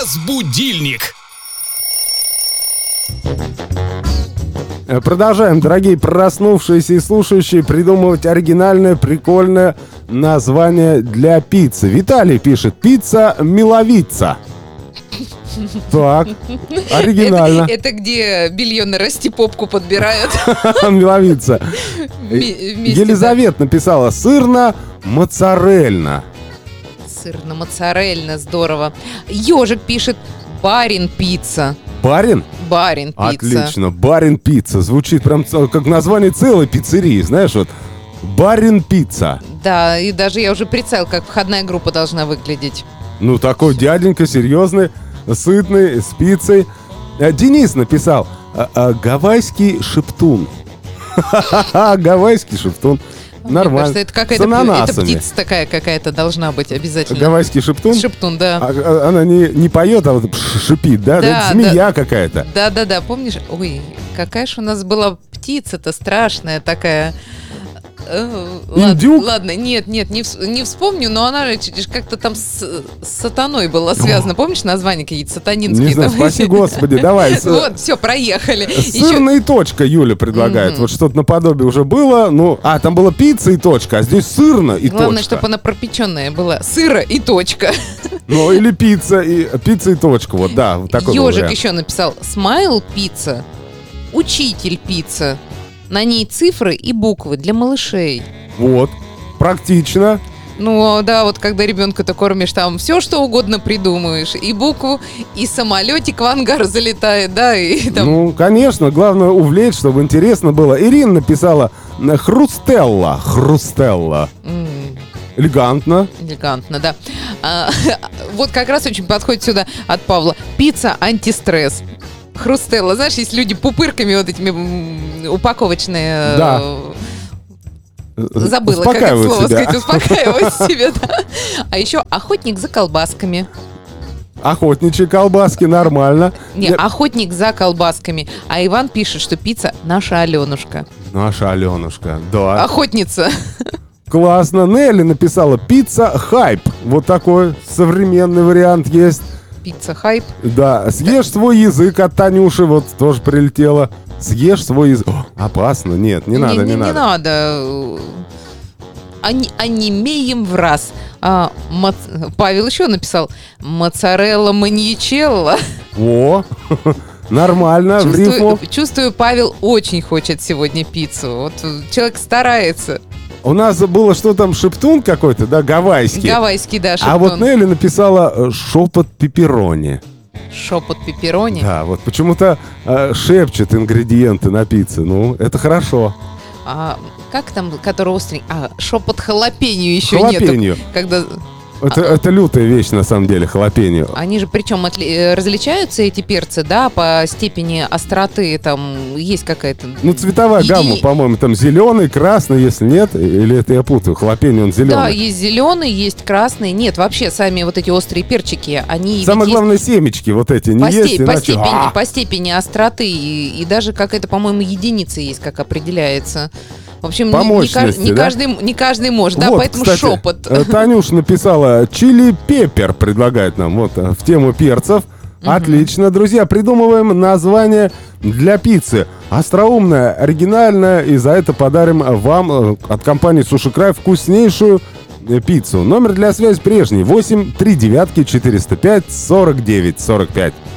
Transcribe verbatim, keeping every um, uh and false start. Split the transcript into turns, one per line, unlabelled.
Разбудильник.
Продолжаем, дорогие проснувшиеся и слушающие, придумывать оригинальное, прикольное название для пиццы. Виталий пишет: пицца Миловица. Так, оригинально.
Это, это где белье на растипопку подбирают.
Миловица.
Вместе,
Елизавета написала: сырно-моцарельно.
Сырно-моцарельно, здорово. Ежик пишет: барин пицца.
Барин?
Барин пицца.
Отлично, барин пицца. Звучит прям как название целой пиццерии, знаешь, вот. Барин пицца.
Да, и даже я уже представил, как входная группа должна выглядеть.
Ну, такой дяденька серьезный, сытный, с пиццей. Денис написал: гавайский шептун. Гавайский шептун. Нормально.
Мне кажется, это какая-то это птица такая какая-то должна быть обязательно.
Гавайский шептун?
Шептун, да.
А, она не, не поет, а вот шипит, да?
Да,
это змея
да,
какая-то.
Да-да-да, помнишь? Ой, какая же у нас была птица-то страшная такая.
Индюк?
Ладно, ладно, нет, нет, не, не вспомню, но она как-то там с, с сатаной была связана. Помнишь название какие-то сатанинские?
Не знаю, спаси Господи, давай.
Вот, все, проехали.
Сырная точка Юля предлагает. Вот что-то наподобие уже было. Ну, а, там была пицца и точка, а здесь сырно и точка.
Главное, чтобы она пропеченная была. Сыра и точка.
Ну, или пицца и пицца и точка. Вот, да, такой
Ежик еще написал: смайл пицца, учитель пицца. На ней цифры и буквы для малышей.
Вот, практично.
Ну, да, вот когда ребенка-то кормишь, там все что угодно придумаешь. И букву, и самолетик в ангар залетает, да, и там...
Ну, конечно, главное увлечь, чтобы интересно было. Ирина написала: хрустелла, хрустелла.
Mm.
Элегантно.
Элегантно, да. А, вот как раз очень подходит сюда от Павла. Пицца антистресс. Хрустелла. Знаешь, есть люди пупырками вот этими упаковочные...
Да.
Забыла, как это слово
себя.
сказать. Успокаивать себя, да. А еще охотник за колбасками.
Охотничьи колбаски, нормально.
Не, Нет. охотник за колбасками. А Иван пишет, что пицца наша Аленушка.
Наша Аленушка, да.
Охотница.
Классно. Нелли написала: пицца хайп. Вот такой современный вариант есть.
Пицца хайп.
Да, съешь свой язык от Танюши, вот тоже прилетело. Съешь свой язык. О, опасно, нет, не надо, не,
не, не
надо.
Не надо. Они, онемеем в раз. А, мо... Павел еще написал: моцарелла маньячелла.
О, нормально, в рифму.
Чувствую, Павел очень хочет сегодня пиццу. Вот человек старается.
У нас было что там, шептун какой-то, да, гавайский.
Гавайский, да, шептун.
А вот Нелли написала: шепот пепперони.
Шепот пепперони?
Да, вот почему-то э, шепчет ингредиенты на пицце. Ну, это хорошо.
А как там, который острый? А, шепот халапеньо еще
халапеньо.
нету. Когда...
Это,
а,
это лютая вещь, на самом деле, халапеньо.
Они же причем отли... различаются, эти перцы, да, по степени остроты, там есть какая-то...
Ну, цветовая
и...
гамма, по-моему, там зеленый, красный, если нет, или это я путаю, халапеньо, он зеленый.
Да, есть зеленый, есть красный. Нет, вообще, сами вот эти острые перчики, они...
Самое главное,
есть...
семечки вот эти, не
по
есть,
степ...
иначе...
по, степени, по степени остроты, и, и даже какая-то, по-моему, единица есть, как определяется. В общем,
по
не,
мощности,
не, не,
да?
каждый, не каждый может, да,
вот,
поэтому
кстати,
шепот.
Танюш написала: чили пеппер предлагает нам, вот, в тему перцев. Угу. Отлично, друзья, придумываем название для пиццы. Остроумное, оригинальное, и за это подарим вам от компании Суши Край вкуснейшую пиццу. Номер для связи прежний: восемь три девятки четыреста пять сорок девять сорок пять.